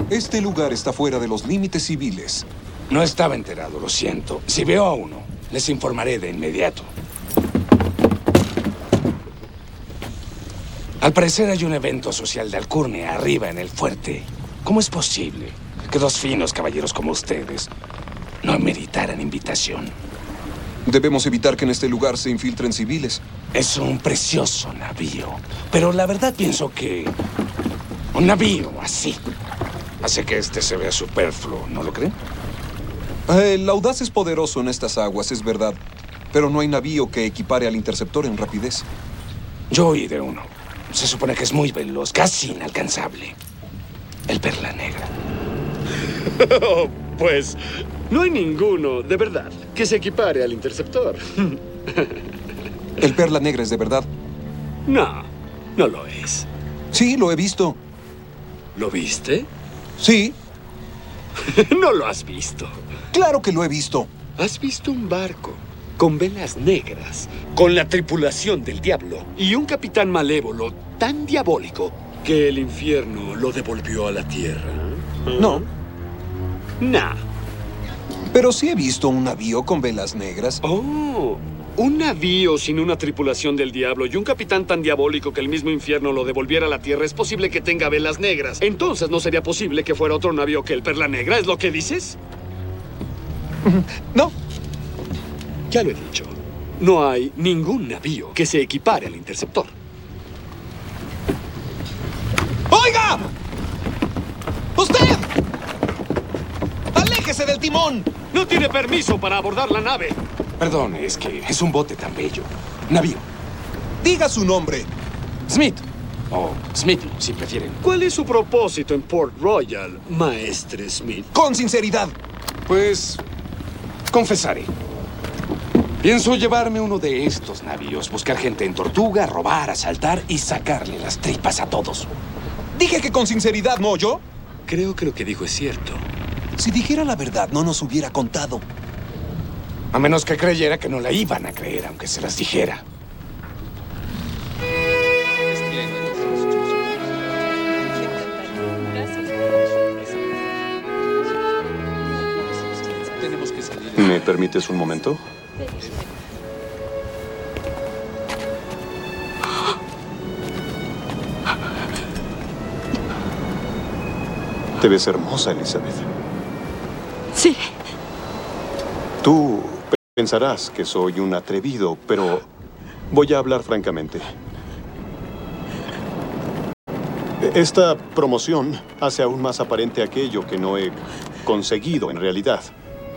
Este lugar está fuera de los límites civiles. No estaba enterado, lo siento. Si veo a uno, les informaré de inmediato. Al parecer hay un evento social de alcurnia arriba en el fuerte. ¿Cómo es posible que dos finos caballeros como ustedes no meritaran invitación? Debemos evitar que en este lugar se infiltren civiles. Es un precioso navío, pero la verdad pienso que un navío así hace que este se vea superfluo, ¿no lo creen? El Audaz es poderoso en estas aguas, es verdad. Pero no hay navío que equipare al Interceptor en rapidez. Yo oí de uno. Se supone que es muy veloz, casi inalcanzable. El Perla Negra. Pues no hay ninguno, de verdad, que se equipare al Interceptor. ¿El Perla Negra es de verdad? No, no lo es. Sí, lo he visto. ¿Lo viste? Sí, No lo has visto. claro que lo he visto. Has visto un barco con velas negras, con la tripulación del diablo y un capitán malévolo tan diabólico que el infierno lo devolvió a la tierra. No, Nah. pero sí he visto un navío con velas negras. Oh, un navío sin una tripulación del diablo y un capitán tan diabólico que el mismo infierno lo devolviera a la tierra, es posible que tenga velas negras. Entonces, ¿no sería posible que fuera otro navío que el Perla Negra? ¿Es lo que dices? No, Ya lo he dicho. No hay ningún navío que se equipare al Interceptor. ¡Oiga! ¡Usted! ¡Aléjese del timón! No tiene permiso para abordar la nave. Perdón, es que es un bote tan bello. Navío. Diga su nombre. Smith. O Smithy, si prefieren. ¿Cuál es su propósito en Port Royal, maestre Smith? Con sinceridad. Pues, confesaré. Pienso llevarme uno de estos navíos, buscar gente en Tortuga, robar, asaltar y sacarle las tripas a todos. Dije que con sinceridad, ¿no yo? Creo que lo que dijo es cierto. Si dijera la verdad, no nos hubiera contado. A menos que creyera que no la iban a creer, aunque se las dijera. ¿Me permites un momento? Te ves hermosa, Elizabeth. Sí. Tú pensarás que soy un atrevido, pero voy a hablar francamente. Esta promoción hace aún más aparente aquello que no he conseguido en realidad.